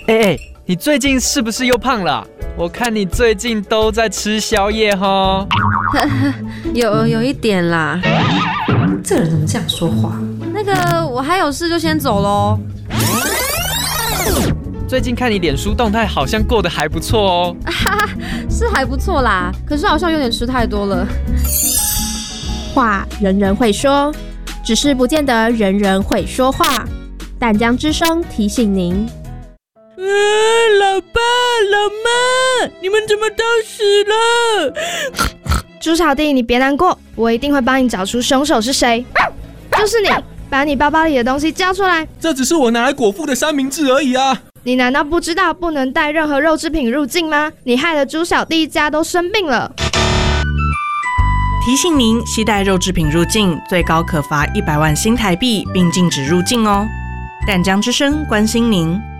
你最近是不是又胖了啊？我看你最近都在吃宵夜齁。 有一点啦。 这个人怎么这样说话？ 那个，我还有事就先走咯。 最近看你脸书动态，好像过得还不错哦。 是还不错啦，可是好像有点吃太多了。 话人人会说，只是不见得人人会说话。淡江之声提醒您。 老爸老妈，你们怎么都死了？ 猪小弟，你别难过，我一定会帮你找出凶手是谁。就是你，把你包包里的东西交出来。 这只是我拿来果腹的三明治而已啊！ 你难道不知道不能带任何肉制品入境吗？你害得猪小弟一家都生病了。 提醒您，携带肉制品入境，最高可罚100万新台币，并禁止入境哦。淡江之声关心您。